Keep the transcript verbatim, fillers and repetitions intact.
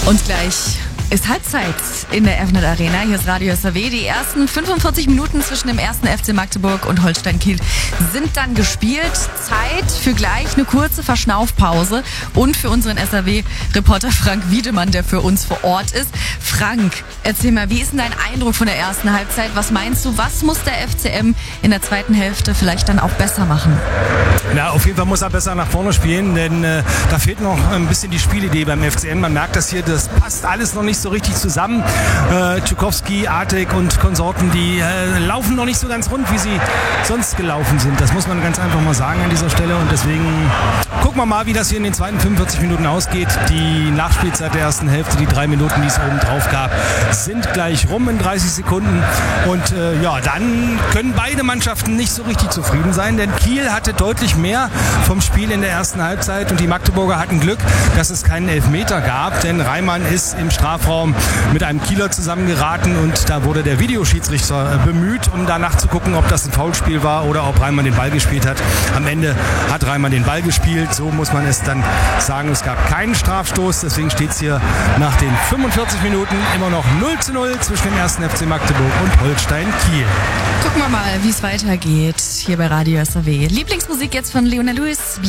Und gleich ist Halbzeit in der F N E T Arena. Hier ist Radio S R W. Die ersten fünfundvierzig Minuten zwischen dem ersten F C Magdeburg und Holstein Kiel sind dann gespielt. Zeit für gleich eine kurze Verschnaufpause und für unseren S R W-Reporter Frank Wiedemann, der für uns vor Ort ist. Frank, erzähl mal, wie ist denn dein Eindruck von der ersten Halbzeit? Was meinst du, was muss der F C M in der zweiten Hälfte vielleicht dann auch besser machen? Na, auf jeden Fall muss er besser nach vorne spielen, denn äh, da fehlt noch ein bisschen die Spielidee beim F C M. Man merkt das hier, das passt alles noch nicht so richtig zusammen. Äh, Tschukowski, Artig und Konsorten, die äh, laufen noch nicht so ganz rund, wie sie sonst gelaufen sind. Das muss man ganz einfach mal sagen an dieser Stelle. Und deswegen gucken wir mal, wie das hier in den zweiten fünfundvierzig Minuten ausgeht. Die Nachspielzeit der ersten Hälfte, die drei Minuten, die es oben drauf gab, sind gleich rum in dreißig Sekunden. Und äh, ja, dann können beide Mannschaften nicht so richtig zufrieden sein, denn Kiel hatte deutlich mehr vom Spiel in der ersten Halbzeit und die Magdeburger hatten Glück, dass es keinen Elfmeter gab, denn Reimann ist im Strafraum mit einem Kieler zusammengeraten und da wurde der Videoschiedsrichter bemüht, um da nachzugucken, ob das ein Foulspiel war oder ob Reimann den Ball gespielt hat. Am Ende hat Reimann den Ball gespielt, so muss man es dann sagen. Es gab keinen Strafstoß, deswegen steht es hier nach den fünfundvierzig Minuten immer noch null zu null zwischen dem ersten F C Magdeburg und Holstein Kiel. Gucken wir mal, wie es weitergeht hier bei Radio S R W. Lieblingsmusik jetzt von Leona Lewis.